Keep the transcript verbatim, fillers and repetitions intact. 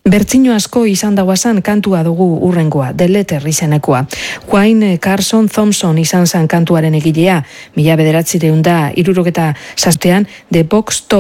Bertzino asko izan dagoazan kantua dugu urrengoa, The Letter izenekoa. Wayne Carson Thompson izan zan kantuaren egilea, mila bederatzireun da irurogeta zaztean The Box Top